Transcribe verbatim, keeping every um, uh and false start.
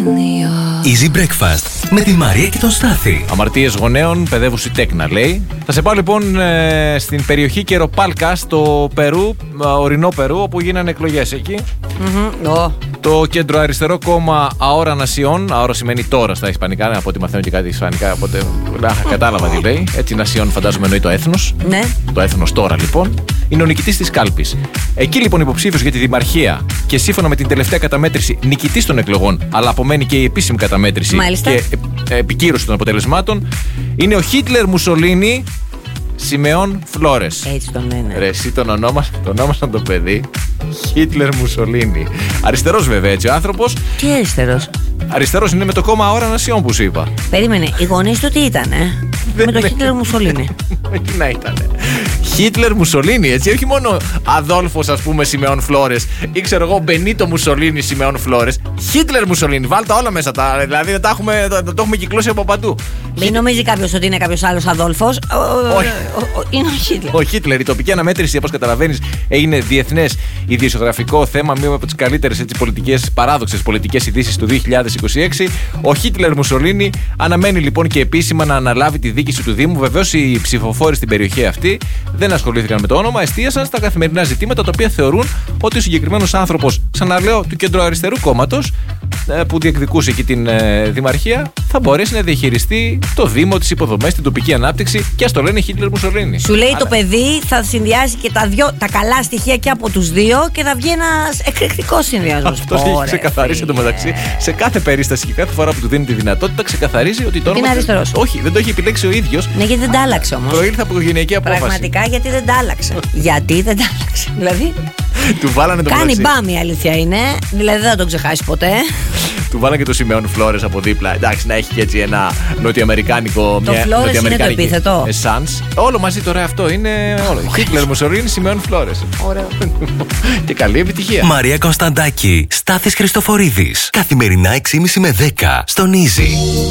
Easy Breakfast με τη Μαρία και τον Στάθη. Αμαρτίες γονέων, παιδεύουση τέκνα, λέει. Θα σε πάω λοιπόν ε, στην περιοχή Κεροπάλκα, στο Περού, ορεινό Περού, όπου γίνανε εκλογές εκεί. Mm-hmm. Oh. Το κέντρο αριστερό κόμμα Αόρα Νασιόν, Αόρα σημαίνει τώρα στα ισπανικά, από ό,τι μαθαίνω και κάτι ισπανικά, οπότε α, κατάλαβα τι λέει. Έτσι, Νασιόν φαντάζομαι εννοεί το έθνος. Ναι. Το έθνος τώρα λοιπόν. Είναι ο νικητής της κάλπης. Εκεί λοιπόν υποψήφιος για τη δημαρχία και σύμφωνα με την τελευταία καταμέτρηση νικητής των εκλογών, αλλά απομένει και η επίσημη καταμέτρηση. Μάλιστα. Και ε, επικύρωση των αποτελεσμάτων, είναι ο Χίτλερ Μουσολίνι Σιμεών Φλόρες. Έτσι τον λένε. Ρε, εσύ τον ονόμασαν, τον ονόμασαν το παιδί Χίτλερ Μουσολίνι. Αριστερός βέβαια έτσι ο άνθρωπος. Τι αριστερός? Αριστερός είναι με το κόμμα Αόρα Νασιόν που σου είπα. Περίμενε, οι γονείς του τι ήτανε? Με το Χίτλερ Μουσολίνι. Τι να ήτανε? Χίτλερ Μουσολίνι, έτσι, όχι μόνο Αδόλφος, ας πούμε, Σιμεών Φλόρες, ή ξέρω εγώ Μπενίτο Μουσολίνι Σιμεών Φλόρες. Χίτλερ Μουσολίνι, βάλτε όλα μέσα τα. Δηλαδή δεν τα έχουμε, το, το έχουμε κυκλώσει από παντού. Μην νομίζει κάποιος ότι είναι κάποιος άλλος Αδόλφος. Όχι. Είναι ο Χίτλερ. Ο Χίτλερ, η τοπική αναμέτρηση, όπως καταλαβαίνεις, έγινε διεθνές ειδησιογραφικό θέμα, μία από τις καλύτερες πολιτικές, παράδοξες πολιτικές ειδήσεις του δύο χιλιάδες είκοσι έξι. Ο Χίτλερ Μουσολίνι αναμένει λοιπόν και επίσημα να αναλάβει τη δίκηση του Δήμου. Βεβαίως οι ψηφοφόροι στην περιοχή αυτή δεν ασχολήθηκαν με το όνομα, εστίασαν στα καθημερινά ζητήματα τα οποία θεωρούν ότι ο συγκεκριμένος άνθρωπος, ξαναλέω, του κεντροαριστερού κόμματος που διεκδικούσε εκεί την δημαρχία, θα μπορέσει να διαχειριστεί το Δήμο, τις υποδομές, την τοπική ανάπτυξη και ας το λένε Χίτλερ Μουσολίνι. Σου λέει Αλλά... το παιδί θα συνδυάσει και τα, δυο, τα καλά στοιχεία και από τους δύο και θα βγει ένας εκρηκτικός συνδυασμός. Αυτό έχει ξεκαθαρίσει εντωμεταξύ σε κάθε περίσταση και κάθε φορά που του δίνει τη δυνατότητα, ξεκαθαρίζει ότι το όνομα. Είναι αριστερός. Όχι, δεν το έχει επιλέξει ο ίδιος. Ναι, γιατί δεν τα άλλαξε όμως. Προήλθε από οικογενειακή απόφαση. Πραγματικά γιατί δεν τα άλλαξε. Γιατί δεν τα άλλαξε. Δηλαδή. Του βάλανε το κάνει μπάμ, η αλήθεια είναι. Δηλαδή δεν θα τον ξεχάσει ποτέ. Του βάλανε και το Σιμεών Φλόρες από δίπλα. Εντάξει, να έχει και έτσι ένα νοτιοαμερικάνικο. Το Φλόρες είναι το επίθετο. Εσάνς. Όλο μαζί τώρα αυτό είναι. Όλο. Χίτλερ Μουσολίνι Σιμεών Φλόρες. Ωραίο. Και καλή επιτυχία. Μαρία Κωνσταντάκη, Στάθης Χριστοφορίδης. Καθημερινά έξι και μισή με δέκα στον Easy.